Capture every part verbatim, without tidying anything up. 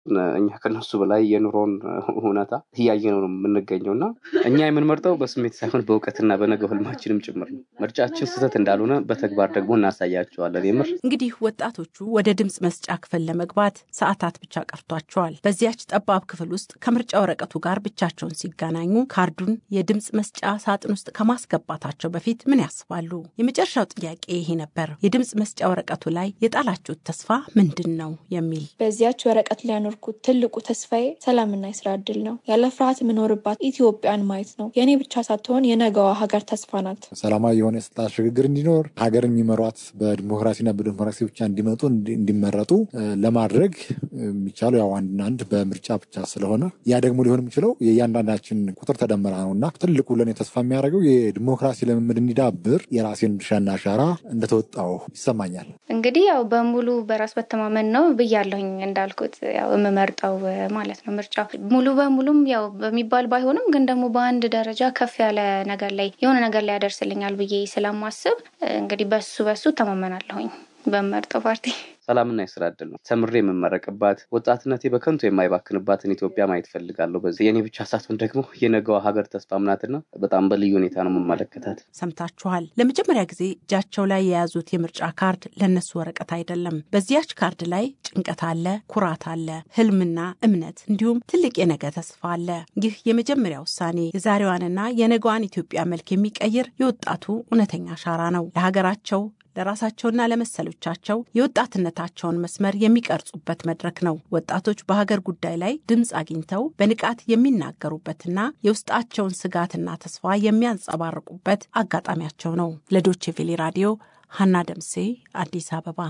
እኛ ከነሱ በላይ የኑሮን ሁኔታ ያያየነው ነው የምንገኘውና እኛ የምንመርጠው በስሜት ሳይሆን በእውቀትና በነገው ህልማችንም ጭምር ነው። ምርጫችን ስህተት እንዳልሆነ በተግባር ደግሞ እናሳያቸዋለን። የምር እንግዲህ ወጣቶቹ ወደ ድምጽ መስጫ ክፍል ለመግባት ሰዓታት ብቻ ቀርቷቸዋል። በዚያች ጠባብ ክፍል ውስጥ ከምርጫ ወረቀቱ ጋር ብቻቸውን ሲገናኙ ካርዱን የድምጽ መስጫ ሳጥን ውስጥ ከማስገባታቸው በፊት ምን ያስባሉ? የመጨረሻው ጥያቄ ይሄ ነበር። የድምጽ መስጫ ወረቀቱ ላይ የጣላችሁት ተስፋ ምንድነው የሚል። በዚያች ወረቀት ላይ ያኖርኩት ትልቁ ተስፋዬ ሰላምና የስራ ዕድል ነው። ያለ ፍርሃት የምኖርባት ኢትዮጵያን ማየት ነው። የኔ ብቻ ሳትሆን የነገዋ ሀገር ተስፋ ናት። ሰላማዊ የሆነ የስልጣን ሽግግር እንዲኖር ሀገር የሚመሯት በዲሞክራሲና በዲሞክራሲ ብቻ እንዲመጡ እንዲመረጡ ለማድረግ የሚቻለው ያው አንድና አንድ በምርጫ ብቻ ስለሆነ ያ ደግሞ ሊሆን የሚችለው የእያንዳንዳችን ቁጥር ተደመራ ነውና ትልቁ ለኔ ተስፋ የሚያደርገው የዲሞክራሲ ልምምድ እንዲዳብር የራሴን ድርሻና አሻራ እንደተወጣው ይሰማኛል። እንግዲህ ያው በሙሉ በራስ መተማመን ነው ብያለሁኝ እንዳልኩት ያው መመርጣው ማለት ነው። ምርጫ ሙሉ በሙሉም ያው በሚባል ባይሆንም ግን ደግሞ በአንድ ደረጃ ከፍ ያለ ነገር ላይ የሆነ ነገር ላይ ያደርስልኛል ብዬ ስለማስብ እንግዲህ በሱ በሱ ተማመናለሁኝ በመርጠው ፓርቲ። ሰላምና የስራ ዕድል ነው ተምሬ የምመረቅባት ወጣትነቴ በከንቱ የማይባክንባትን ኢትዮጵያ ማየት ፈልጋለሁ። በዚህ የኔ ብቻ ሳትሆን ደግሞ የነገዋ ሀገር ተስፋ ምናትና በጣም በልዩ ሁኔታ ነው የምመለከታት። ሰምታችኋል። ለመጀመሪያ ጊዜ እጃቸው ላይ የያዙት የምርጫ ካርድ ለነሱ ወረቀት አይደለም። በዚያች ካርድ ላይ ጭንቀት አለ፣ ኩራት አለ፣ ህልምና እምነት እንዲሁም ትልቅ የነገ ተስፋ አለ። ይህ የመጀመሪያ ውሳኔ የዛሬዋንና የነገዋን ኢትዮጵያ መልክ የሚቀይር የወጣቱ እውነተኛ አሻራ ነው። ለሀገራቸው ለራሳቸውና ለመሰሎቻቸው የወጣትነታቸውን መስመር የሚቀርጹበት መድረክ ነው። ወጣቶች በሀገር ጉዳይ ላይ ድምጽ አግኝተው በንቃት የሚናገሩበትና የውስጣቸውን ስጋትና ተስፋ የሚያንጸባርቁበት አጋጣሚያቸው ነው። ለዶቼ ቬለ ራዲዮ ሀና ደምሴ አዲስ አበባ።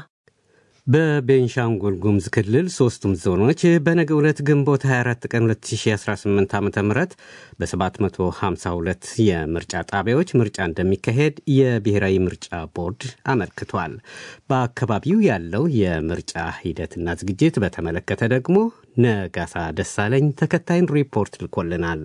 በቤንሻንጉል ጉሙዝ ክልል ሶስቱም ዞኖች በነገው ዕለት ግንቦት ሃያ አራት ቀን ሁለት ሺህ አስራ ስምንት ዓ.ም በ752 የምርጫ ጣቢያዎች ምርጫ እንደሚካሄድ የብሔራዊ ምርጫ ቦርድ አመልክቷል። በአካባቢው ያለው የምርጫ ሂደትና ዝግጅት በተመለከተ ደግሞ ነጋሳ ደሳለኝ ተከታዩን ሪፖርት ልኮልናል።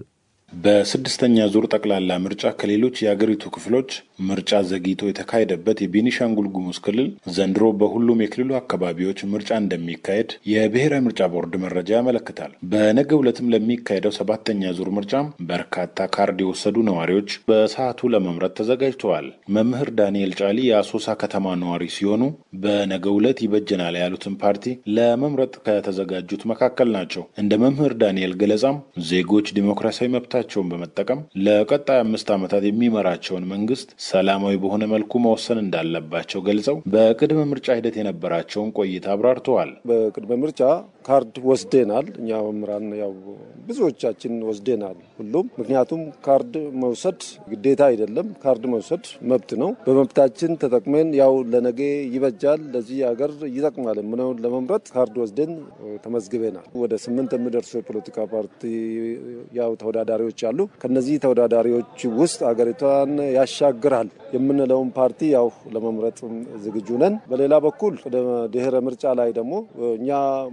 በስድስተኛ ዙር ጠቅላላ ምርጫ ከሌሎች የአገሪቱ ክፍሎች ምርጫ ዘግይቶ የተካሄደበት የቤኒሻንጉል ጉሙዝ ክልል ዘንድሮ በሁሉም የክልሉ አካባቢዎች ምርጫ እንደሚካሄድ የብሔራዊ ምርጫ ቦርድ መረጃ ያመለክታል። በነገው ዕለትም ለሚካሄደው ሰባተኛ ዙር ምርጫ በርካታ ካርድ የወሰዱ ነዋሪዎች በሰዓቱ ለመምረጥ ተዘጋጅተዋል። መምህር ዳንኤል ጫሊ የአሶሳ ከተማ ነዋሪ ሲሆኑ በነገው ዕለት ይበጀናል ያሉትን ፓርቲ ለመምረጥ ከተዘጋጁት መካከል ናቸው። እንደ መምህር ዳንኤል ገለጻም ዜጎች ዲሞክራሲያዊ መብት ቸውን በመጠቀም ለቀጣይ አምስት ዓመታት የሚመራቸውን መንግስት ሰላማዊ በሆነ መልኩ መወሰን እንዳለባቸው ገልጸው በቅድመ ምርጫ ሂደት የነበራቸውን ቆይታ አብራርተዋል። በቅድመ ምርጫ ካርድ ወስደናል። እኛ መምህራን ያው ብዙዎቻችን ወስደናል ሁሉም። ምክንያቱም ካርድ መውሰድ ግዴታ አይደለም፣ ካርድ መውሰድ መብት ነው። በመብታችን ተጠቅመን ያው ለነገ ይበጃል ለዚህ ሀገር ይጠቅማል ምነውን ለመምረጥ ካርድ ወስደን ተመዝግበናል። ወደ ስምንት የሚደርሱ የፖለቲካ ፓርቲ ያው ተወዳዳሪዎች አሉ። ከነዚህ ተወዳዳሪዎች ውስጥ ሀገሪቷን ያሻግራል የምንለውን ፓርቲ ያው ለመምረጥ ዝግጁ ነን። በሌላ በኩል ድህረ ምርጫ ላይ ደግሞ እኛ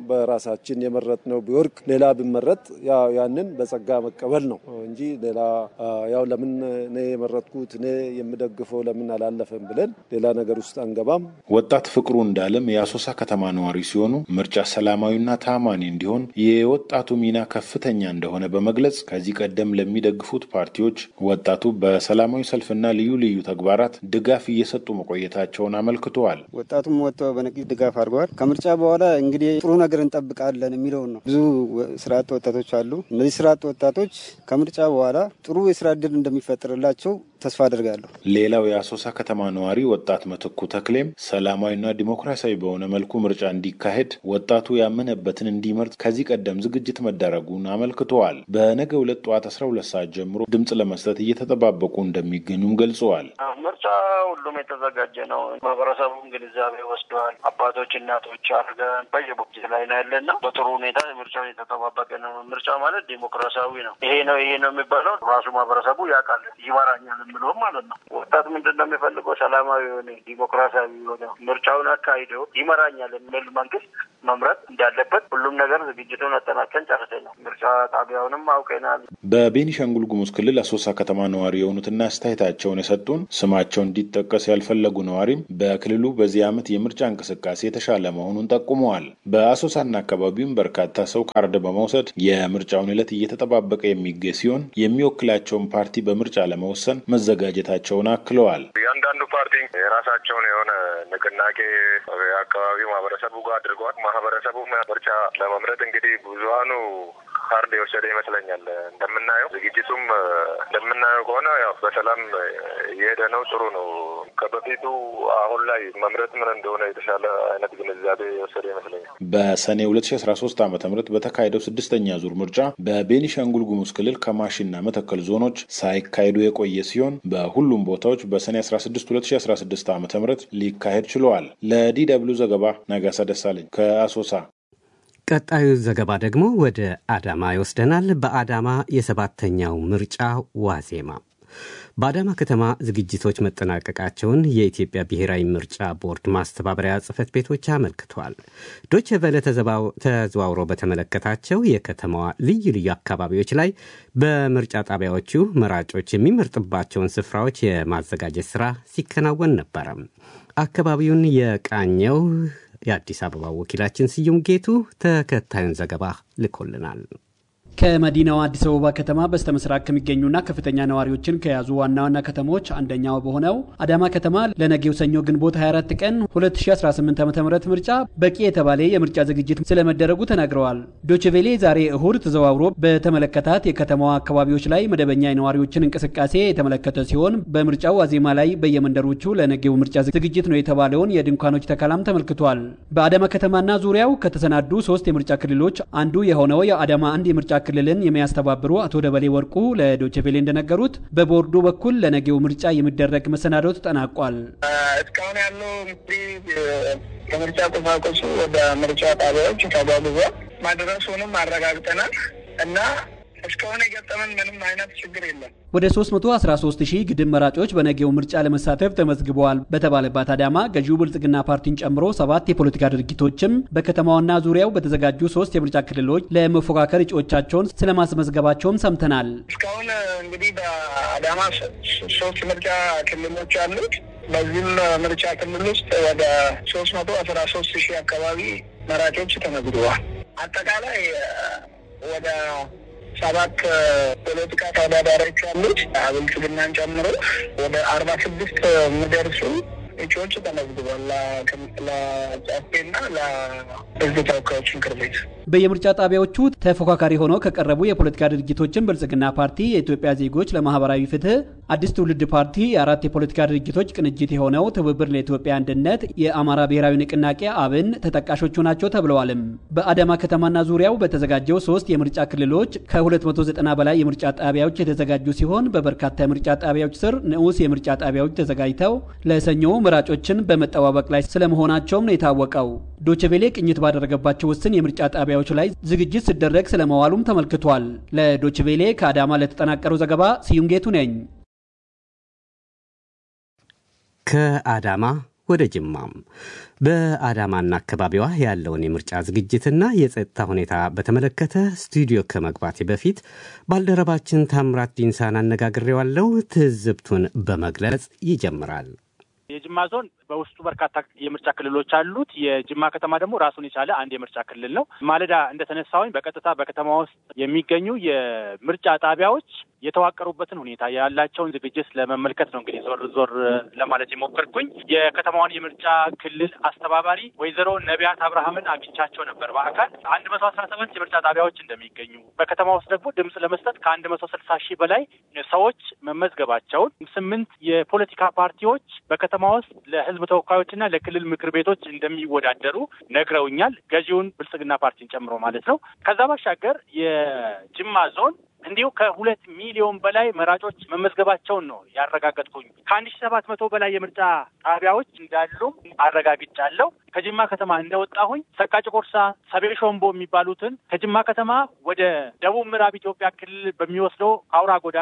በራሳችን የመረጥነው ቢወርቅ ሌላ ቢመረጥ ያው ያንን በጸጋ መቀበል ነው እንጂ ሌላ ያው ለምን እኔ የመረጥኩት እኔ የምደግፈው ለምን አላለፈም ብለን ሌላ ነገር ውስጥ አንገባም። ወጣት ፍቅሩ እንዳለም የአሶሳ ከተማ ነዋሪ ሲሆኑ ምርጫ ሰላማዊና ታማኒ እንዲሆን የወጣቱ ሚና ከፍተኛ እንደሆነ በመግለጽ ከዚህ ቀደም ለሚደግፉት ፓርቲዎች ወጣቱ በሰላማዊ ሰልፍና ልዩ ልዩ ተግባራት ድጋፍ እየሰጡ መቆየታቸውን አመልክተዋል። ወጣቱም ወጥቶ በነቂስ ድጋፍ አድርጓል። ከምርጫ በኋላ እንግዲህ ጥሩ ነገር እንጠብቃለን የሚለው ነው። ብዙ ስራ አጥ ወጣቶች አሉ። እነዚህ ስራ አጥ ወጣቶች ከምርጫ በኋላ ጥሩ የስራ ዕድል እንደሚፈጠርላቸው ተስፋ አደርጋለሁ። ሌላው የአሶሳ ከተማ ነዋሪ ወጣት መተኩ ተክሌም ሰላማዊና ዲሞክራሲያዊ በሆነ መልኩ ምርጫ እንዲካሄድ ወጣቱ ያመነበትን እንዲመርጥ ከዚህ ቀደም ዝግጅት መደረጉን አመልክተዋል። በነገው ዕለት ጠዋት አስራ ሁለት ሰዓት ጀምሮ ድምጽ ለመስጠት እየተጠባበቁ እንደሚገኙም ገልጸዋል። ምርጫ ሁሉም የተዘጋጀ ነው። ማህበረሰቡም ግንዛቤ ወስደዋል። አባቶች እናቶች አድርገን በየቦታው ላይ ነው ያለና በጥሩ ሁኔታ ምርጫውን የተጠባበቀ ነው። ምርጫ ማለት ዲሞክራሲያዊ ነው። ይሄ ነው ይሄ ነው የሚባለው ራሱ ማህበረሰቡ ያውቃል ይመራኛል ብሎ ማለት ነው። ወጣት ምንድነው የሚፈልገው? ሰላማዊ የሆነ ዲሞክራሲያዊ የሆነ ምርጫውን አካሂደው ይመራኛል የሚል መንግስት መምረጥ እንዳለበት ሁሉም ነገር ዝግጅቱን አጠናቀን ጨርሰናል። ምርጫ ጣቢያውንም አውቀናል። በቤኒሻንጉል ጉሙዝ ክልል አሶሳ ከተማ ነዋሪ የሆኑትና አስተያየታቸውን የሰጡን ስማቸው እንዲጠቀስ ያልፈለጉ ነዋሪም በክልሉ በዚህ ዓመት የምርጫ እንቅስቃሴ የተሻለ መሆኑን ጠቁመዋል። በአሶሳና አካባቢውም በርካታ ሰው ካርድ በመውሰድ የምርጫውን ዕለት እየተጠባበቀ የሚገኝ ሲሆን የሚወክላቸውን ፓርቲ በምርጫ ለመወሰን መዘጋጀታቸውን አክለዋል። እያንዳንዱ ፓርቲ የራሳቸውን የሆነ ንቅናቄ አካባቢው ማህበረሰቡ ጋር አድርገዋል። ማህበረሰቡ ምርጫ ለመምረጥ እንግዲህ ብዙሃኑ ካርድ የወሰደ ይመስለኛል። እንደምናየው ዝግጅቱም እንደምናየው ከሆነ ያው በሰላም እየሄደ ነው። ጥሩ ነው። ከበፊቱ አሁን ላይ መምረጥ ምን እንደሆነ የተሻለ አይነት ግንዛቤ የወሰደ ይመስለኛል። በሰኔ ሁለት ሺህ አስራ ሶስት ዓመተ ምህረት በተካሄደው ስድስተኛ ዙር ምርጫ በቤኒሻንጉል ጉሙዝ ክልል ከማሺና መተከል ዞኖች ሳይካሄዱ የቆየ ሲሆን በሁሉም ቦታዎች በሰኔ አስራ ስድስት ሁለት ሺህ አስራ ስድስት ዓመተ ምህረት ሊካሄድ ችሏል። ለዲ ደብሊው ዘገባ ነጋሳ ደሳለኝ ከአሶሳ። ቀጣዩ ዘገባ ደግሞ ወደ አዳማ ይወስደናል። በአዳማ የሰባተኛው ምርጫ ዋዜማ በአዳማ ከተማ ዝግጅቶች መጠናቀቃቸውን የኢትዮጵያ ብሔራዊ ምርጫ ቦርድ ማስተባበሪያ ጽሕፈት ቤቶች አመልክቷል። ዶቼ ቬለ ተዘዋውሮ በተመለከታቸው የከተማዋ ልዩ ልዩ አካባቢዎች ላይ በምርጫ ጣቢያዎቹ መራጮች የሚመርጥባቸውን ስፍራዎች የማዘጋጀት ሥራ ሲከናወን ነበረ። አካባቢውን የቃኘው የአዲስ አበባ ወኪላችን ስዩም ጌቱ ተከታዩን ዘገባ ልኮልናል። ከመዲናዋ አዲስ አበባ ከተማ በስተምስራቅ ከሚገኙና ከፍተኛ ነዋሪዎችን ከያዙ ዋና ዋና ከተሞች አንደኛው በሆነው አዳማ ከተማ ለነገው ሰኞ ግንቦት ሃያ አራት ቀን ሁለት ሺህ አስራ ስምንት ዓ.ም ምርጫ በቂ የተባለ የምርጫ ዝግጅት ስለመደረጉ ተናግረዋል። ዶቼ ቬለ ዛሬ እሁድ ተዘዋውሮ በተመለከታት የከተማዋ አካባቢዎች ላይ መደበኛ የነዋሪዎችን እንቅስቃሴ የተመለከተ ሲሆን በምርጫው ዋዜማ ላይ በየመንደሮቹ ለነገው ምርጫ ዝግጅት ነው የተባለውን የድንኳኖች ተከላም ተመልክቷል። በአዳማ ከተማና ዙሪያው ከተሰናዱ ሶስት የምርጫ ክልሎች አንዱ የሆነው የአዳማ አንድ የምርጫ ክልልን የሚያስተባብሩ አቶ ደበሌ ወርቁ ለዶቼ ቬለ እንደነገሩት በቦርዱ በኩል ለነገው ምርጫ የሚደረግ መሰናዶ ተጠናቋል። እስካሁን ያለው እንግዲህ የምርጫ ቁሳቁሱ ወደ ምርጫ ጣቢያዎች ተጓጉዟል። ማድረሱንም አረጋግጠናል እና እስካሁን የገጠመን ምንም አይነት ችግር የለም። ወደ ሶስት መቶ አስራ ሶስት ሺህ ግድም መራጮች በነገው ምርጫ ለመሳተፍ ተመዝግበዋል በተባለባት አዳማ ገዢው ብልጽግና ፓርቲን ጨምሮ ሰባት የፖለቲካ ድርጅቶችም በከተማዋና ዙሪያው በተዘጋጁ ሶስት የምርጫ ክልሎች ለመፎካከር እጩዎቻቸውን ስለማስመዝገባቸውም ሰምተናል። እስካሁን እንግዲህ በአዳማ ሶስት ምርጫ ክልሎች አሉት። በዚህም ምርጫ ክልል ውስጥ ወደ ሶስት መቶ አስራ ሶስት ሺህ አካባቢ መራጮች ተመዝግበዋል። አጠቃላይ ወደ ሰባት ፖለቲካ ተወዳዳሪዎች አሉት። ብልጽግናን ጨምሮ ወደ አርባ ስድስት የሚደርሱ እጩዎች ተመዝግበዋል ለጫፌና ለሕዝብ ተወካዮች ምክር ቤት። በየምርጫ ጣቢያዎቹ ተፎካካሪ ሆነው ከቀረቡ የፖለቲካ ድርጅቶችን ብልጽግና ፓርቲ፣ የኢትዮጵያ ዜጎች ለማህበራዊ ፍትህ፣ አዲስ ትውልድ ፓርቲ፣ የአራት የፖለቲካ ድርጅቶች ቅንጅት የሆነው ትብብር ለኢትዮጵያ አንድነት፣ የአማራ ብሔራዊ ንቅናቄ አብን ተጠቃሾቹ ናቸው ተብለዋልም። በአዳማ ከተማና ዙሪያው በተዘጋጀው ሶስት የምርጫ ክልሎች ከሁለት መቶ ዘጠና በላይ የምርጫ ጣቢያዎች የተዘጋጁ ሲሆን በበርካታ የምርጫ ጣቢያዎች ስር ንዑስ የምርጫ ጣቢያዎች ተዘጋጅተው ለሰኞ መራጮችን በመጠባበቅ ላይ ስለመሆናቸውም ነው የታወቀው። ዶቼ ቬለ ቅኝት ባደረገባቸው ውስን የምርጫ ጣቢያዎች ላይ ዝግጅት ሲደረግ ስለመዋሉም ተመልክቷል። ለዶቼ ቬለ ከአዳማ ለተጠናቀረው ዘገባ ስዩም ጌቱ ነኝ። ከአዳማ ወደ ጅማም በአዳማና አካባቢዋ ያለውን የምርጫ ዝግጅትና የጸጥታ ሁኔታ በተመለከተ ስቱዲዮ ከመግባቴ በፊት ባልደረባችን ታምራት ዲንሳን አነጋግሬዋለሁ። ትዝብቱን በመግለጽ ይጀምራል። የጅማ ዞን በውስጡ በርካታ የምርጫ ክልሎች አሉት። የጅማ ከተማ ደግሞ ራሱን የቻለ አንድ የምርጫ ክልል ነው። ማለዳ እንደተነሳሁኝ በቀጥታ በከተማ ውስጥ የሚገኙ የምርጫ ጣቢያዎች የተዋቀሩበትን ሁኔታ ያላቸውን ዝግጅት ለመመልከት ነው እንግዲህ ዞር ዞር ለማለት የሞከርኩኝ። የከተማዋን የምርጫ ክልል አስተባባሪ ወይዘሮ ነቢያት አብርሃምን አግኝቻቸው ነበር በአካል። አንድ መቶ አስራ ሰባት የምርጫ ጣቢያዎች እንደሚገኙ በከተማ ውስጥ ደግሞ ድምጽ ለመስጠት ከአንድ መቶ ስልሳ ሺህ በላይ ሰዎች መመዝገባቸውን፣ ስምንት የፖለቲካ ፓርቲዎች በከተማ ውስጥ ለህዝብ ተወካዮችና ለክልል ምክር ቤቶች እንደሚወዳደሩ ነግረውኛል። ገዢውን ብልጽግና ፓርቲን ጨምሮ ማለት ነው። ከዛ ባሻገር የጅማ ዞን እንዲሁ ከሁለት ሚሊዮን በላይ መራጮች መመዝገባቸውን ነው ያረጋገጥኩኝ። ከአንድ ሺህ ሰባት መቶ በላይ የምርጫ ጣቢያዎች እንዳሉም አረጋግጫለሁ። ከጅማ ከተማ እንደወጣሁኝ ሰቃጭ ቆርሳ፣ ሰቤ ሾምቦ የሚባሉትን ከጅማ ከተማ ወደ ደቡብ ምዕራብ ኢትዮጵያ ክልል በሚወስደው አውራ ጎዳና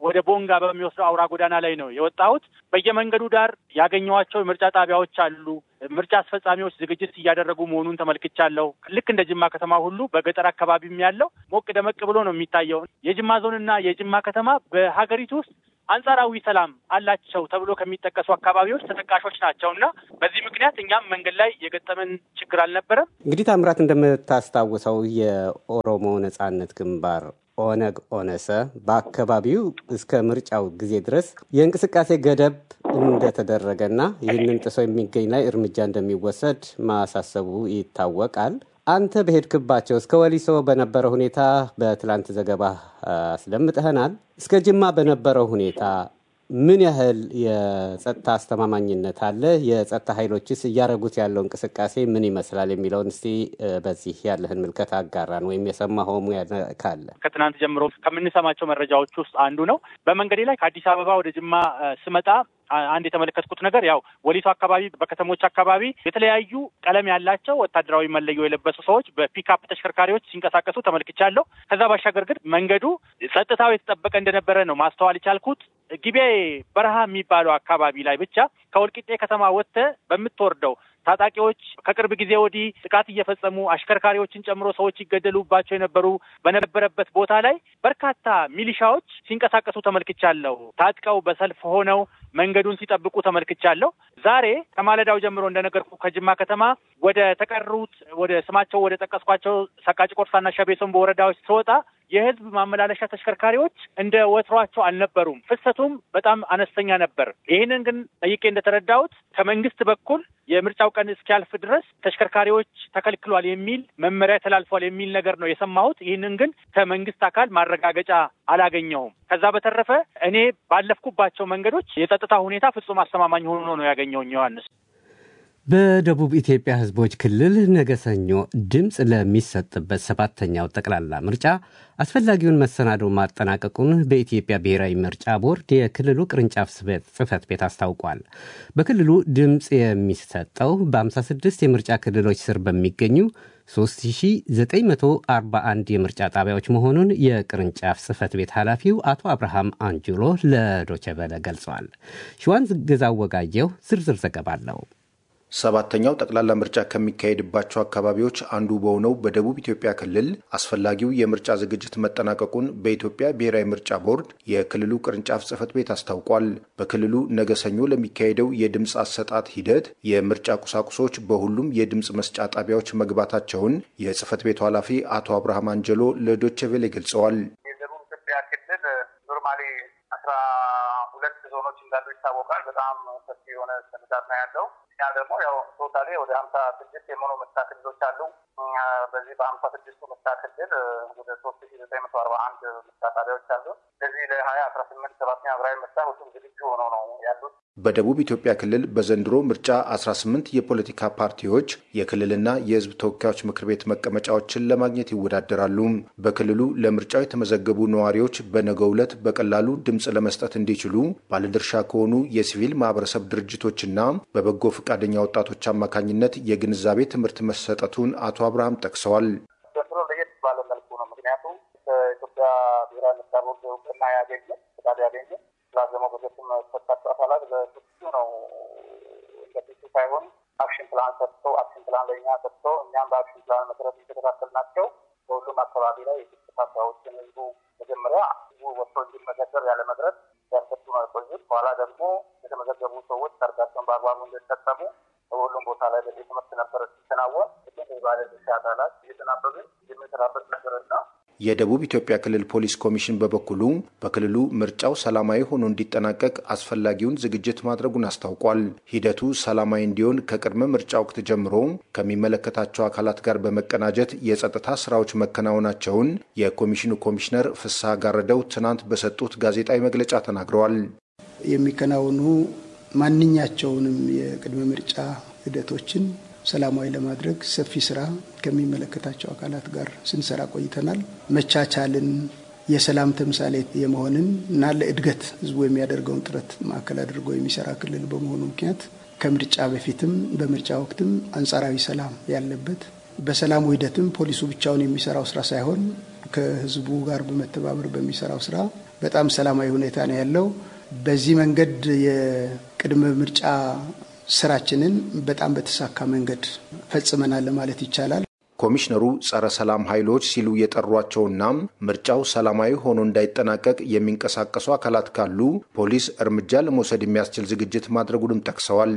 ወደ ቦንጋ በሚወስደው አውራ ጎዳና ላይ ነው የወጣሁት። በየመንገዱ ዳር ያገኘኋቸው የምርጫ ጣቢያዎች አሉ። ምርጫ አስፈጻሚዎች ዝግጅት እያደረጉ መሆኑን ተመልክቻለሁ። ልክ እንደ ጅማ ከተማ ሁሉ በገጠር አካባቢም ያለው ሞቅ ደመቅ ብሎ ነው የሚታየው። የጅማ ዞንና የጅማ ከተማ በሀገሪቱ ውስጥ አንጻራዊ ሰላም አላቸው ተብሎ ከሚጠቀሱ አካባቢዎች ተጠቃሾች ናቸውና በዚህ ምክንያት እኛም መንገድ ላይ የገጠመን ችግር አልነበረም። እንግዲህ ታምራት እንደምታስታውሰው የኦሮሞ ነጻነት ግንባር ኦነግ ኦነሰ በአካባቢው እስከ ምርጫው ጊዜ ድረስ የእንቅስቃሴ ገደብ እንደተደረገና ይህንን ጥሶ የሚገኝ ላይ እርምጃ እንደሚወሰድ ማሳሰቡ ይታወቃል። አንተ በሄድክባቸው እስከ ወሊሶ በነበረው ሁኔታ በትላንት ዘገባ አስደምጠህናል። እስከ ጅማ በነበረው ሁኔታ ምን ያህል የጸጥታ አስተማማኝነት አለ? የጸጥታ ኃይሎችስ እያደረጉት ያለው እንቅስቃሴ ምን ይመስላል የሚለውን እስቲ በዚህ ያለህን ምልከታ አጋራን፣ ወይም የሰማኸው ካለ። ከትናንት ጀምሮ ከምንሰማቸው መረጃዎች ውስጥ አንዱ ነው። በመንገዴ ላይ ከአዲስ አበባ ወደ ጅማ ስመጣ አንድ የተመለከትኩት ነገር ያው ወሊሶ አካባቢ በከተሞች አካባቢ የተለያዩ ቀለም ያላቸው ወታደራዊ መለዮ የለበሱ ሰዎች በፒክአፕ ተሽከርካሪዎች ሲንቀሳቀሱ ተመልክቻለሁ። ከዛ ባሻገር ግን መንገዱ ጸጥታው የተጠበቀ እንደነበረ ነው ማስተዋል የቻልኩት። ጊቤ በረሃ የሚባለው አካባቢ ላይ ብቻ ከወልቂጤ ከተማ ወጥተህ በምትወርደው ታጣቂዎች ከቅርብ ጊዜ ወዲህ ጥቃት እየፈጸሙ አሽከርካሪዎችን ጨምሮ ሰዎች ይገደሉባቸው የነበሩ በነበረበት ቦታ ላይ በርካታ ሚሊሻዎች ሲንቀሳቀሱ ተመልክቻለሁ። ታጥቀው በሰልፍ ሆነው መንገዱን ሲጠብቁ ተመልክቻለሁ። ዛሬ ከማለዳው ጀምሮ እንደነገርኩ ከጅማ ከተማ ወደ ተቀሩት ወደ ስማቸው ወደ ጠቀስኳቸው ሰቃቂ ቆርሳና ሸቤሶን በወረዳዎች ስወጣ የህዝብ ማመላለሻ ተሽከርካሪዎች እንደ ወትሯቸው አልነበሩም። ፍሰቱም በጣም አነስተኛ ነበር። ይህንን ግን ጠይቄ እንደተረዳሁት ከመንግስት በኩል የምርጫው ቀን እስኪያልፍ ድረስ ተሽከርካሪዎች ተከልክሏል የሚል መመሪያ ተላልፏል የሚል ነገር ነው የሰማሁት። ይህንን ግን ከመንግስት አካል ማረጋገጫ አላገኘሁም። ከዛ በተረፈ እኔ ባለፍኩባቸው መንገዶች የጸጥታ ሁኔታ ፍጹም አስተማማኝ ሆኖ ነው ያገኘሁኝ። ዮሐንስ፣ በደቡብ ኢትዮጵያ ህዝቦች ክልል ነገ ሰኞ ድምፅ ለሚሰጥበት ሰባተኛው ጠቅላላ ምርጫ አስፈላጊውን መሰናዶ ማጠናቀቁን በኢትዮጵያ ብሔራዊ ምርጫ ቦርድ የክልሉ ቅርንጫፍ ጽሕፈት ቤት አስታውቋል። በክልሉ ድምፅ የሚሰጠው በሃምሳ ስድስት የምርጫ ክልሎች ስር በሚገኙ ሶስት ሺህ ዘጠኝ መቶ አርባ አንድ የምርጫ ጣቢያዎች መሆኑን የቅርንጫፍ ጽሕፈት ቤት ኃላፊው አቶ አብርሃም አንጁሎ ለዶቼ ቬለ ገልጸዋል። ሽዋን ግዛው ወጋየሁ ዝርዝር ዘገባ አለው። ሰባተኛው ጠቅላላ ምርጫ ከሚካሄድባቸው አካባቢዎች አንዱ በሆነው በደቡብ ኢትዮጵያ ክልል አስፈላጊው የምርጫ ዝግጅት መጠናቀቁን በኢትዮጵያ ብሔራዊ ምርጫ ቦርድ የክልሉ ቅርንጫፍ ጽሕፈት ቤት አስታውቋል። በክልሉ ነገ ሰኞ ለሚካሄደው የድምፅ አሰጣጥ ሂደት የምርጫ ቁሳቁሶች በሁሉም የድምፅ መስጫ ጣቢያዎች መግባታቸውን የጽሕፈት ቤቱ ኃላፊ አቶ አብርሃም አንጀሎ ለዶቼ ቬለ ገልጸዋል። የደቡብ ኢትዮጵያ ክልል ኖርማሊ አስራ ሁለት ዞኖች እንዳሉ ይታወቃል። በጣም ሰፊ የሆነ ሰንዳት ነው ያለው። እኛ ደግሞ ያው ቶታሊ ወደ ሀምሳ ስድስት የሆኑ ምርጫ ክልሎች አሉ። በዚህ በሀምሳ ስድስቱ ምርጫ ክልል ወደ ሶስት ሺ ዘጠኝ መቶ አርባ አንድ ምርጫ ጣቢያዎች አሉ። ስለዚህ ለሀያ አስራ ስምንት ሰባተኛ ሀገራዊ ምርጫ ሁሉም ዝግጁ ሆነው ነው ያሉት። በደቡብ ኢትዮጵያ ክልል በዘንድሮ ምርጫ አስራ ስምንት የፖለቲካ ፓርቲዎች የክልልና የሕዝብ ተወካዮች ምክር ቤት መቀመጫዎችን ለማግኘት ይወዳደራሉ። በክልሉ ለምርጫው የተመዘገቡ ነዋሪዎች በነገው ዕለት በቀላሉ ድምፅ ለመስጠት እንዲችሉ ባለድርሻ ከሆኑ የሲቪል ማህበረሰብ ድርጅቶችና በበጎ ፈቃደኛ ወጣቶች አማካኝነት የግንዛቤ ትምህርት መሰጠቱን አቶ አብርሃም ጠቅሰዋል። ዘንድሮ ለየት ባለ መልኩ ነው። ምክንያቱም በኢትዮጵያ ብሔራዊ ምርጫ ቦርድ እውቅና ያገኘ ፈቃድ ያገኘ ላዘመው በጀትም ተሰጣጡ አካላት በስሱ ነው እንደፊቱ ሳይሆን አክሽን ፕላን ሰጥቶ አክሽን ፕላን ለእኛ ሰጥቶ እኛም በአክሽን ፕላን መሰረት የተከታተል ናቸው። በሁሉም አካባቢ ላይ የተከታታዮችን ህዝቡ መጀመሪያ ህዝቡ ወጥቶ እንዲመዘገብ ያለ መድረስ ያሰጡ ነው የቆዩት። በኋላ ደግሞ የተመዘገቡ ሰዎች ካርዳቸውን በአግባቡ እንዲጠቀሙ በሁሉም ቦታ ላይ በዚህ ትምህርት ነበረ ሲከናወን ግን ባለድርሻ አካላት እየተናበብን የምንሰራበት ነበርና የደቡብ ኢትዮጵያ ክልል ፖሊስ ኮሚሽን በበኩሉ በክልሉ ምርጫው ሰላማዊ ሆኖ እንዲጠናቀቅ አስፈላጊውን ዝግጅት ማድረጉን አስታውቋል። ሂደቱ ሰላማዊ እንዲሆን ከቅድመ ምርጫ ወቅት ጀምሮ ከሚመለከታቸው አካላት ጋር በመቀናጀት የጸጥታ ስራዎች መከናወናቸውን የኮሚሽኑ ኮሚሽነር ፍስሐ ጋረደው ትናንት በሰጡት ጋዜጣዊ መግለጫ ተናግረዋል። የሚከናወኑ ማንኛቸውንም የቅድመ ምርጫ ሂደቶችን ሰላማዊ ለማድረግ ሰፊ ስራ ከሚመለከታቸው አካላት ጋር ስንሰራ ቆይተናል። መቻቻልን፣ የሰላም ተምሳሌት የመሆንን እና ለእድገት ህዝቡ የሚያደርገውን ጥረት ማዕከል አድርጎ የሚሰራ ክልል በመሆኑ ምክንያት ከምርጫ በፊትም በምርጫ ወቅትም አንጻራዊ ሰላም ያለበት በሰላሙ ሂደትም ፖሊሱ ብቻውን የሚሰራው ስራ ሳይሆን ከህዝቡ ጋር በመተባበር በሚሰራው ስራ በጣም ሰላማዊ ሁኔታ ነው ያለው። በዚህ መንገድ የቅድመ ምርጫ ስራችንን በጣም በተሳካ መንገድ ፈጽመናል ማለት ይቻላል። ኮሚሽነሩ ጸረ ሰላም ኃይሎች ሲሉ የጠሯቸውና ምርጫው ሰላማዊ ሆኖ እንዳይጠናቀቅ የሚንቀሳቀሱ አካላት ካሉ ፖሊስ እርምጃ ለመውሰድ የሚያስችል ዝግጅት ማድረጉንም ጠቅሰዋል።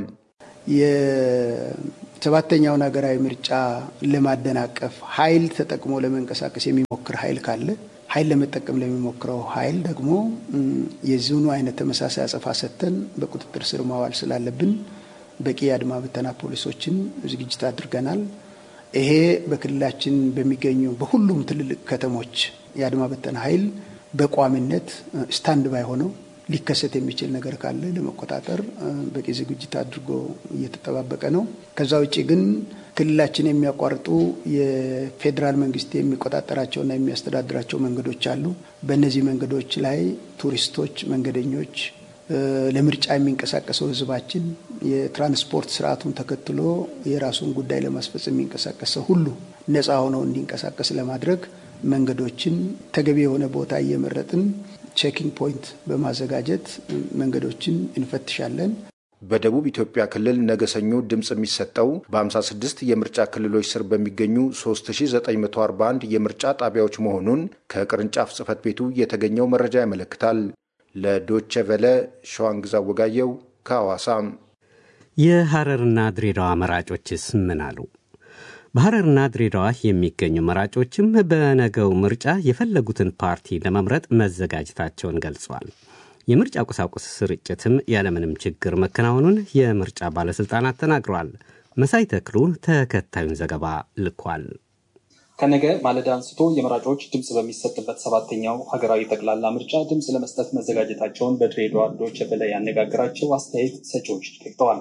የሰባተኛውን ሀገራዊ ምርጫ ለማደናቀፍ ኃይል ተጠቅሞ ለመንቀሳቀስ የሚሞክር ኃይል ካለ ኃይል ለመጠቀም ለሚሞክረው ኃይል ደግሞ የዚሁኑ አይነት ተመሳሳይ አጸፋ ሰጥተን በቁጥጥር ስር ማዋል ስላለብን በቂ የአድማ ብተና ፖሊሶችን ዝግጅት አድርገናል። ይሄ በክልላችን በሚገኙ በሁሉም ትልልቅ ከተሞች የአድማ ብተና ኃይል በቋሚነት ስታንድ ባይ ሆነው ሊከሰት የሚችል ነገር ካለ ለመቆጣጠር በቂ ዝግጅት አድርጎ እየተጠባበቀ ነው። ከዛ ውጪ ግን ክልላችን የሚያቋርጡ የፌዴራል መንግስት የሚቆጣጠራቸውና የሚያስተዳድራቸው መንገዶች አሉ። በእነዚህ መንገዶች ላይ ቱሪስቶች፣ መንገደኞች፣ ለምርጫ የሚንቀሳቀሰው ህዝባችን የትራንስፖርት ስርዓቱን ተከትሎ የራሱን ጉዳይ ለማስፈጸም የሚንቀሳቀሰው ሁሉ ነፃ ሆነው እንዲንቀሳቀስ ለማድረግ መንገዶችን ተገቢ የሆነ ቦታ እየመረጥን ቼኪንግ ፖይንት በማዘጋጀት መንገዶችን እንፈትሻለን። በደቡብ ኢትዮጵያ ክልል ነገ ሰኞ ድምጽ የሚሰጠው በ56 የምርጫ ክልሎች ስር በሚገኙ ሶስት ሺህ ዘጠኝ መቶ አርባ አንድ የምርጫ ጣቢያዎች መሆኑን ከቅርንጫፍ ጽህፈት ቤቱ የተገኘው መረጃ ያመለክታል። ለዶቼ ቬለ ሸዋንግዛ ወጋየው ከሐዋሳ። የሐረርና ድሬዳዋ መራጮችስ ምን አሉ? በሐረርና ድሬዳዋ የሚገኙ መራጮችም በነገው ምርጫ የፈለጉትን ፓርቲ ለመምረጥ መዘጋጀታቸውን ገልጸዋል። የምርጫ ቁሳቁስ ስርጭትም ያለምንም ችግር መከናወኑን የምርጫ ባለስልጣናት ተናግረዋል። መሳይ ተክሉ ተከታዩን ዘገባ ልኳል። ከነገ ማለዳ አንስቶ የመራጮች ድምጽ በሚሰጥበት ሰባተኛው ሀገራዊ ጠቅላላ ምርጫ ድምጽ ለመስጠት መዘጋጀታቸውን በድሬዳዋ ዶቼ ቬለ ያነጋገራቸው አስተያየት ሰጪዎች ጠቅሰዋል።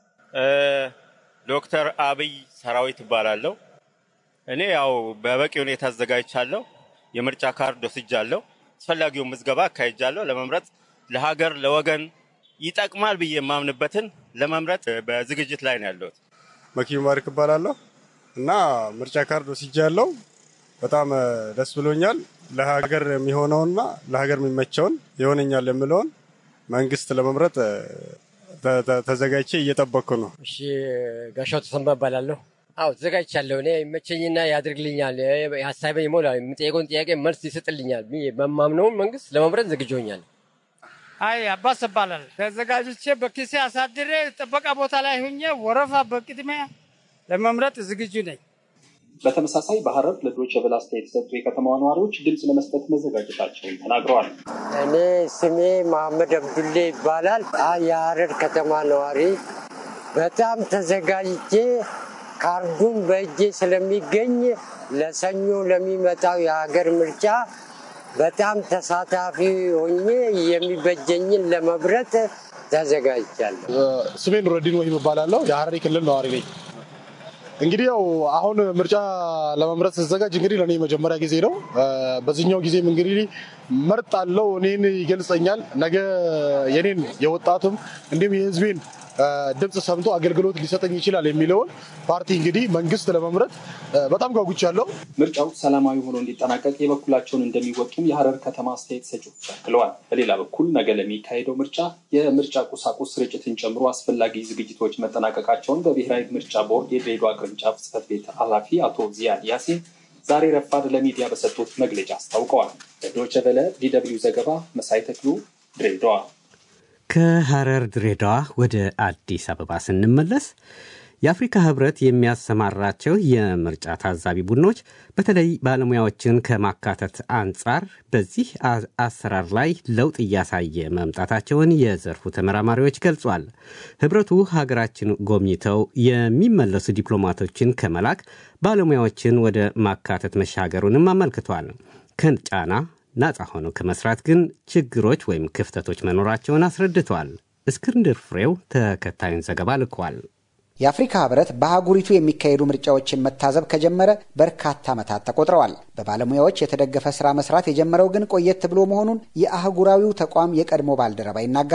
ዶክተር አብይ ሰራዊት ይባላለሁ። እኔ ያው በበቂ ሁኔታ አዘጋጅቻለሁ። የምርጫ ካርድ ወስጃለሁ። አስፈላጊውን ምዝገባ አካሂጃለሁ። ለመምረጥ ለሀገር ለወገን ይጠቅማል ብዬ የማምንበትን ለመምረጥ በዝግጅት ላይ ነው ያለሁት። መኪዩ ማርክ ይባላለሁ እና ምርጫ ካርድ ወስጃለሁ። በጣም ደስ ብሎኛል። ለሀገር የሚሆነውና ለሀገር የሚመቸውን ይሆነኛል የምለውን መንግስት ለመምረጥ ተዘጋጅቼ እየጠበቅኩ ነው። እሺ ጋሻው ተሰማ እባላለሁ። አዎ ተዘጋጅቻለሁ። እኔ ይመቸኝና ያድርግልኛል፣ ሀሳቤን ይሞላል፣ የምጠይቀውን ጥያቄ መልስ ይሰጥልኛል በማምነው መንግስት ለመምረጥ ዝግጁ ሆኛለሁ። አይ አባስ እባላለሁ። ተዘጋጅቼ በኪሴ አሳድሬ ጥበቃ ቦታ ላይ ሆኜ ወረፋ በቅድሚያ ለመምረጥ ዝግጁ ነኝ። በተመሳሳይ በሐረር ለዶቼ ቬለ አስተያየት የሰጡ የከተማዋ ነዋሪዎች ድምጽ ለመስጠት መዘጋጀታቸውን ተናግረዋል። እኔ ስሜ መሐመድ አብዱሌ ይባላል። የሐረር ከተማ ነዋሪ በጣም ተዘጋጅቼ ካርዱን በእጄ ስለሚገኝ ለሰኞ ለሚመጣው የሀገር ምርጫ በጣም ተሳታፊ ሆኜ የሚበጀኝን ለመምረጥ ተዘጋጅቻለሁ። ስሜ ኑረዲን ወሂብ እባላለሁ። የሐረሪ ክልል ነዋሪ ነኝ። እንግዲህ ያው አሁን ምርጫ ለመምረጥ ተዘጋጅ እንግዲህ ለኔ መጀመሪያ ጊዜ ነው። በዚህኛው ጊዜም እንግዲህ መርጣለሁ፣ እኔን ይገልጸኛል። ነገ የኔን የወጣቱም እንዲሁም የህዝቤን ድምጽ ሰምቶ አገልግሎት ሊሰጠኝ ይችላል የሚለውን ፓርቲ እንግዲህ መንግስት ለመምረጥ በጣም ጓጉቻለሁ። ምርጫው ሰላማዊ ሆኖ እንዲጠናቀቅ የበኩላቸውን እንደሚወጡም የሐረር ከተማ አስተያየት ሰጪዎች አክለዋል። በሌላ በኩል ነገ ለሚካሄደው ምርጫ የምርጫ ቁሳቁስ ስርጭትን ጨምሮ አስፈላጊ ዝግጅቶች መጠናቀቃቸውን በብሔራዊ ምርጫ ቦርድ የድሬዳዋ ቅርንጫፍ ጽህፈት ቤት ኃላፊ አቶ ዚያድ ያሲን ዛሬ ረፋድ ለሚዲያ በሰጡት መግለጫ አስታውቀዋል። ለዶቼ ቬለ ዲ ደብልዩ ዘገባ መሳይ ተክሉ ድሬዳዋ። ከሐረር ድሬዳዋ ወደ አዲስ አበባ ስንመለስ የአፍሪካ ህብረት የሚያሰማራቸው የምርጫ ታዛቢ ቡድኖች በተለይ ባለሙያዎችን ከማካተት አንጻር በዚህ አሰራር ላይ ለውጥ እያሳየ መምጣታቸውን የዘርፉ ተመራማሪዎች ገልጿል። ህብረቱ ሀገራችን ጎብኝተው የሚመለሱ ዲፕሎማቶችን ከመላክ ባለሙያዎችን ወደ ማካተት መሻገሩንም አመልክቷል። ከጫና ነፃ ሆነው ከመስራት ግን ችግሮች ወይም ክፍተቶች መኖራቸውን አስረድተዋል። እስክንድር ፍሬው ተከታዩን ዘገባ ልኳል። የአፍሪካ ህብረት በአህጉሪቱ የሚካሄዱ ምርጫዎችን መታዘብ ከጀመረ በርካታ ዓመታት ተቆጥረዋል። በባለሙያዎች የተደገፈ ስራ መስራት የጀመረው ግን ቆየት ብሎ መሆኑን የአህጉራዊው ተቋም የቀድሞ ባልደረባ ይናገራሉ።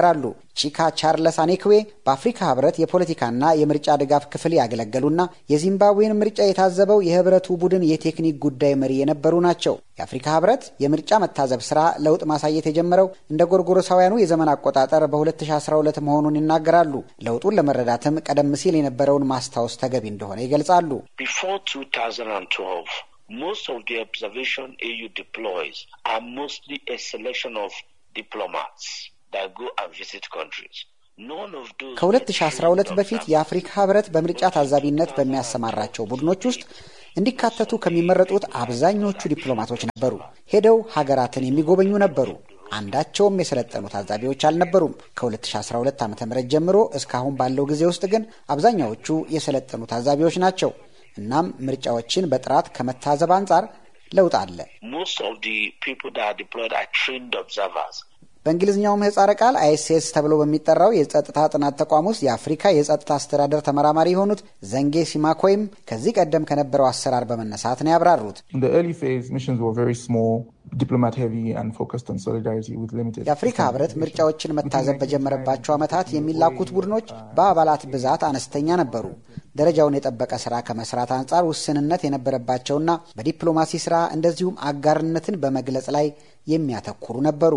ቺካ ቻርለስ አኔክዌ በአፍሪካ ህብረት የፖለቲካና የምርጫ ድጋፍ ክፍል ያገለገሉና የዚምባብዌን ምርጫ የታዘበው የህብረቱ ቡድን የቴክኒክ ጉዳይ መሪ የነበሩ ናቸው። የአፍሪካ ህብረት የምርጫ መታዘብ ስራ ለውጥ ማሳየት የጀመረው እንደ ጎርጎሮሳውያኑ የዘመን አቆጣጠር በ2012 መሆኑን ይናገራሉ። ለውጡን ለመረዳትም ቀደም ሲል የነበረውን ማስታወስ ተገቢ እንደሆነ ይገልጻሉ። Before twenty twelve, most of the observation A U deploys are mostly a selection of diplomats that go and visit countries. None of those ከ2012 በፊት የአፍሪካ ህብረት በምርጫ ታዛቢነት በሚያሰማራቸው ቡድኖች ውስጥ እንዲካተቱ ከሚመረጡት አብዛኞቹ ዲፕሎማቶች ነበሩ። ሄደው ሀገራትን የሚጎበኙ ነበሩ። አንዳቸውም የሰለጠኑ ታዛቢዎች አልነበሩም። ከ2012 ዓ.ም ጀምሮ እስካሁን ባለው ጊዜ ውስጥ ግን አብዛኛዎቹ የሰለጠኑ ታዛቢዎች ናቸው። እናም ምርጫዎችን በጥራት ከመታዘብ አንጻር ለውጥ አለ። Most of the people that are deployed are trained observers. በእንግሊዝኛው ምህጻረ ቃል አይኤስኤስ ተብሎ በሚጠራው የጸጥታ ጥናት ተቋም ውስጥ የአፍሪካ የጸጥታ አስተዳደር ተመራማሪ የሆኑት ዘንጌ ሲማኮይም ከዚህ ቀደም ከነበረው አሰራር በመነሳት ነው ያብራሩት። In the early phase, missions were very small, diplomat heavy and focused on solidarity with limited. የአፍሪካ ህብረት ምርጫዎችን መታዘብ በጀመረባቸው ዓመታት የሚላኩት ቡድኖች በአባላት ብዛት አነስተኛ ነበሩ። ደረጃውን የጠበቀ ስራ ከመስራት አንጻር ውስንነት የነበረባቸውና በዲፕሎማሲ ስራ እንደዚሁም አጋርነትን በመግለጽ ላይ የሚያተኩሩ ነበሩ።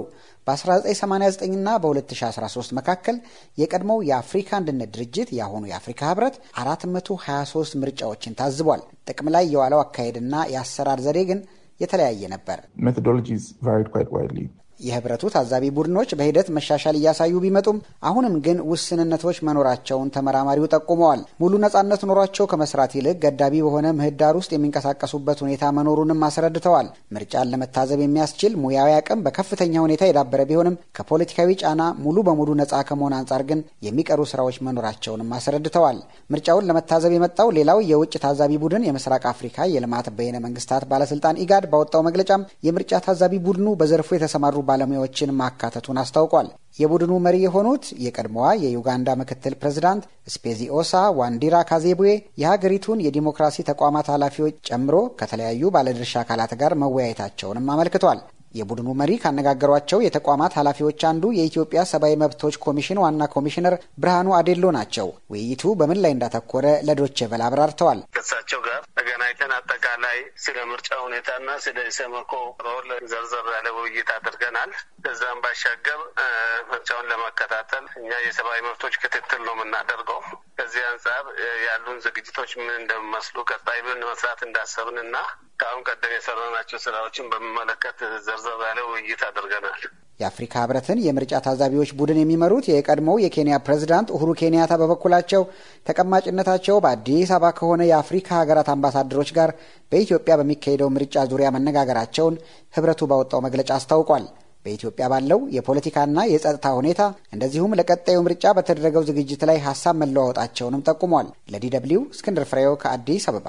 በ1989 እና በ2013 መካከል የቀድሞው የአፍሪካ አንድነት ድርጅት ያሆኑ የአፍሪካ ህብረት አራት መቶ ሀያ ሶስት ምርጫዎችን ታዝቧል። ጥቅም ላይ የዋለው አካሄድና የአሰራር ዘዴ ግን የተለያየ ነበር። Methodologies varied quite widely. የህብረቱ ታዛቢ ቡድኖች በሂደት መሻሻል እያሳዩ ቢመጡም አሁንም ግን ውስንነቶች መኖራቸውን ተመራማሪው ጠቁመዋል። ሙሉ ነጻነት ኖሯቸው ከመስራት ይልቅ ገዳቢ በሆነ ምህዳር ውስጥ የሚንቀሳቀሱበት ሁኔታ መኖሩንም አስረድተዋል። ምርጫን ለመታዘብ የሚያስችል ሙያዊ አቅም በከፍተኛ ሁኔታ የዳበረ ቢሆንም ከፖለቲካዊ ጫና ሙሉ በሙሉ ነጻ ከመሆን አንጻር ግን የሚቀሩ ስራዎች መኖራቸውንም አስረድተዋል። ምርጫውን ለመታዘብ የመጣው ሌላው የውጭ ታዛቢ ቡድን የምስራቅ አፍሪካ የልማት በይነ መንግስታት ባለስልጣን ኢጋድ ባወጣው መግለጫም የምርጫ ታዛቢ ቡድኑ በዘርፉ የተሰማሩ ባለሙያዎችን ማካተቱን አስታውቋል። የቡድኑ መሪ የሆኑት የቀድሞዋ የዩጋንዳ ምክትል ፕሬዝዳንት ስፔዚኦሳ ዋንዲራ ካዜቡዌ የሀገሪቱን የዲሞክራሲ ተቋማት ኃላፊዎች ጨምሮ ከተለያዩ ባለድርሻ አካላት ጋር መወያየታቸውንም አመልክቷል። የቡድኑ መሪ ካነጋገሯቸው የተቋማት ኃላፊዎች አንዱ የኢትዮጵያ ሰብአዊ መብቶች ኮሚሽን ዋና ኮሚሽነር ብርሃኑ አዴሎ ናቸው። ውይይቱ በምን ላይ እንዳተኮረ ለዶቼ ቬለ አብራርተዋል። ከእሳቸው ጋር ተገናኝተን አጠቃላይ ስለ ምርጫ ሁኔታና ስለ ኢሰመኮ ሮል ዘርዘር ያለ ውይይት አድርገናል። ከዛም ባሻገር ምርጫውን ለመከታተል እኛ የሰብአዊ መብቶች ክትትል ነው የምናደርገው። ከዚህ አንጻር ያሉን ዝግጅቶች ምን እንደሚመስሉ ቀጣይ ምን መስራት እንዳሰብንና ከአሁን ቀደም የሰራናቸው ስራዎችን በሚመለከት ዘርዘር ያለ ውይይት አድርገናል። የአፍሪካ ህብረትን የምርጫ ታዛቢዎች ቡድን የሚመሩት የቀድሞው የኬንያ ፕሬዝዳንት ኡሁሩ ኬንያታ በበኩላቸው ተቀማጭነታቸው በአዲስ አበባ ከሆነ የአፍሪካ ሀገራት አምባሳደሮች ጋር በኢትዮጵያ በሚካሄደው ምርጫ ዙሪያ መነጋገራቸውን ህብረቱ ባወጣው መግለጫ አስታውቋል። በኢትዮጵያ ባለው የፖለቲካና የጸጥታ ሁኔታ እንደዚሁም ለቀጣዩ ምርጫ በተደረገው ዝግጅት ላይ ሀሳብ መለዋወጣቸውንም ጠቁሟል። ለዲ ደብልዩ እስክንድር ፍሬው ከአዲስ አበባ።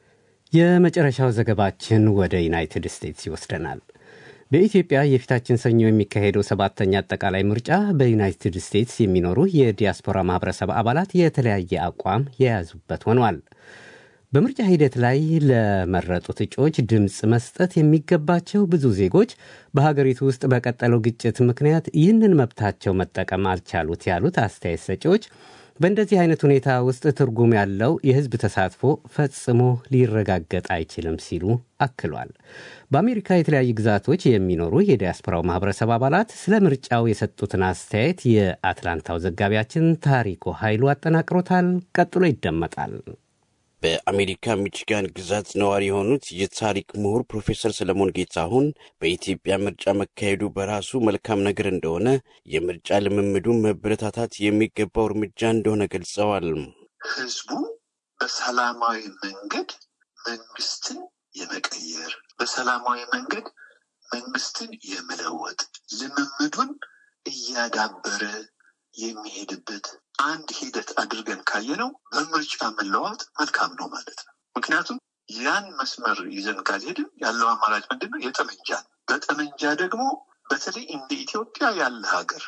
የመጨረሻው ዘገባችን ወደ ዩናይትድ ስቴትስ ይወስደናል። በኢትዮጵያ የፊታችን ሰኞ የሚካሄደው ሰባተኛ አጠቃላይ ምርጫ በዩናይትድ ስቴትስ የሚኖሩ የዲያስፖራ ማህበረሰብ አባላት የተለያየ አቋም የያዙበት ሆኗል። በምርጫ ሂደት ላይ ለመረጡት እጩዎች ድምፅ መስጠት የሚገባቸው ብዙ ዜጎች በሀገሪቱ ውስጥ በቀጠለው ግጭት ምክንያት ይህንን መብታቸው መጠቀም አልቻሉት ያሉት አስተያየት ሰጪዎች በእንደዚህ አይነት ሁኔታ ውስጥ ትርጉም ያለው የህዝብ ተሳትፎ ፈጽሞ ሊረጋገጥ አይችልም ሲሉ አክሏል። በአሜሪካ የተለያዩ ግዛቶች የሚኖሩ የዲያስፖራው ማህበረሰብ አባላት ስለ ምርጫው የሰጡትን አስተያየት የአትላንታው ዘጋቢያችን ታሪኩ ኃይሉ አጠናቅሮታል። ቀጥሎ ይደመጣል። በአሜሪካ ሚቺጋን ግዛት ነዋሪ የሆኑት የታሪክ ምሁር ፕሮፌሰር ሰለሞን ጌታሁን በኢትዮጵያ ምርጫ መካሄዱ በራሱ መልካም ነገር እንደሆነ፣ የምርጫ ልምምዱን መበረታታት የሚገባው እርምጃ እንደሆነ ገልጸዋል። ህዝቡ በሰላማዊ መንገድ መንግስትን የመቀየር በሰላማዊ መንገድ መንግስትን የመለወጥ ልምምዱን እያዳበረ የሚሄድበት አንድ ሂደት አድርገን ካየነው በምርጫ መለዋወጥ መልካም ነው ማለት ነው። ምክንያቱም ያን መስመር ይዘን ካልሄድን ያለው አማራጭ ምንድነው? የጠመንጃ በጠመንጃ ደግሞ በተለይ እንደ ኢትዮጵያ ያለ ሀገር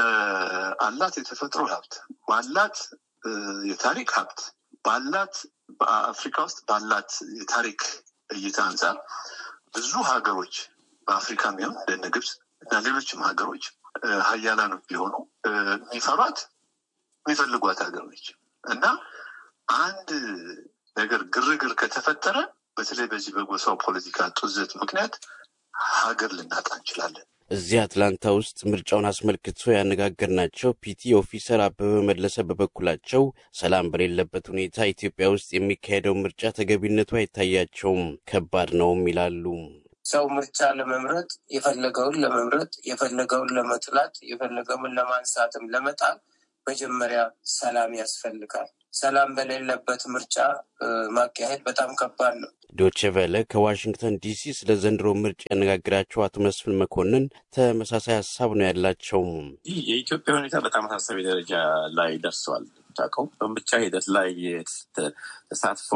በአላት የተፈጥሮ ሀብት ባላት የታሪክ ሀብት ባላት በአፍሪካ ውስጥ ባላት የታሪክ እይታ አንጻር ብዙ ሀገሮች በአፍሪካ የሚሆን እንደነ ግብጽ እና ሌሎችም ሀገሮች ሀያላኖች ቢሆኑ የሚፈሯት የሚፈልጓት ሀገር ነች እና አንድ ነገር ግርግር ከተፈጠረ በተለይ በዚህ በጎሳው ፖለቲካ ጡዘት ምክንያት ሀገር ልናጣ እንችላለን። እዚህ አትላንታ ውስጥ ምርጫውን አስመልክቶ ያነጋገርናቸው ፒቲ ኦፊሰር አበበ መለሰ በበኩላቸው ሰላም በሌለበት ሁኔታ ኢትዮጵያ ውስጥ የሚካሄደው ምርጫ ተገቢነቱ አይታያቸውም፣ ከባድ ነውም ይላሉ። ሰው ምርጫ ለመምረጥ የፈለገውን ለመምረጥ የፈለገውን ለመጥላት የፈለገውን ለማንሳትም ለመጣል መጀመሪያ ሰላም ያስፈልጋል። ሰላም በሌለበት ምርጫ ማካሄድ በጣም ከባድ ነው። ዶቼ ቬለ ከዋሽንግተን ዲሲ ስለ ዘንድሮ ምርጫ ያነጋግራቸው አቶ መስፍን መኮንን ተመሳሳይ ሀሳብ ነው ያላቸው። የኢትዮጵያ ሁኔታ በጣም አሳሳቢ ደረጃ ላይ ደርሰዋል። ታውቀው በምርጫ ሂደት ላይ ተሳትፎ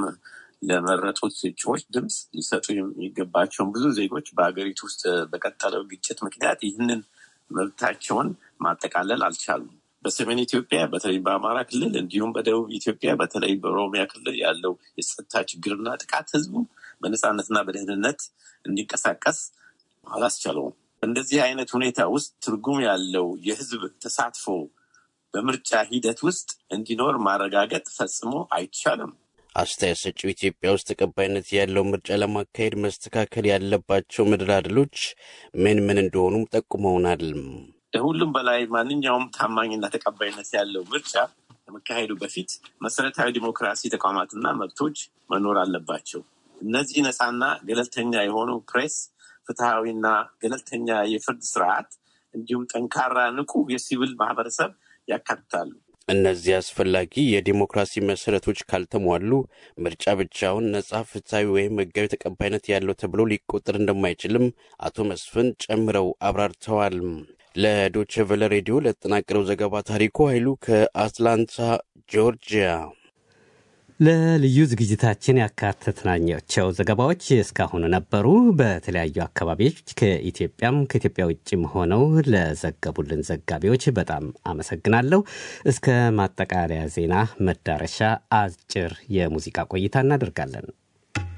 ለመረጡት እጩዎች ድምፅ ሊሰጡ የሚገባቸውን ብዙ ዜጎች በሀገሪቱ ውስጥ በቀጠለው ግጭት ምክንያት ይህንን መብታቸውን ማጠቃለል አልቻሉም። በሰሜን ኢትዮጵያ በተለይ በአማራ ክልል እንዲሁም በደቡብ ኢትዮጵያ በተለይ በኦሮሚያ ክልል ያለው የጸጥታ ችግርና ጥቃት ህዝቡ በነፃነትና በደህንነት እንዲንቀሳቀስ አላስቻለውም። እንደዚህ አይነት ሁኔታ ውስጥ ትርጉም ያለው የህዝብ ተሳትፎ በምርጫ ሂደት ውስጥ እንዲኖር ማረጋገጥ ፈጽሞ አይቻልም። አስተያየት ሰጪው ኢትዮጵያ ውስጥ ተቀባይነት ያለው ምርጫ ለማካሄድ መስተካከል ያለባቸው መደላድሎች ምን ምን እንደሆኑም ጠቁመውናል። ከሁሉም በላይ ማንኛውም ታማኝና ተቀባይነት ያለው ምርጫ ከመካሄዱ በፊት መሰረታዊ ዲሞክራሲ ተቋማትና መብቶች መኖር አለባቸው። እነዚህ ነፃና ገለልተኛ የሆኑ ፕሬስ፣ ፍትሃዊና ገለልተኛ የፍርድ ስርዓት እንዲሁም ጠንካራ ንቁ የሲቪል ማህበረሰብ ያካትታሉ። እነዚህ አስፈላጊ የዲሞክራሲ መሰረቶች ካልተሟሉ ምርጫ ብቻውን ነጻ፣ ፍትሃዊ ወይም ህጋዊ ተቀባይነት ያለው ተብሎ ሊቆጠር እንደማይችልም አቶ መስፍን ጨምረው አብራርተዋል። ለዶቼ ቬለ ሬዲዮ ለተጠናቀረው ዘገባ ታሪኩ ኃይሉ ከአትላንታ ጆርጂያ። ለልዩ ዝግጅታችን ያካተትናቸው ዘገባዎች እስካሁን ነበሩ። በተለያዩ አካባቢዎች ከኢትዮጵያም ከኢትዮጵያ ውጭም ሆነው ለዘገቡልን ዘጋቢዎች በጣም አመሰግናለሁ። እስከ ማጠቃለያ ዜና መዳረሻ አጭር የሙዚቃ ቆይታ እናደርጋለን።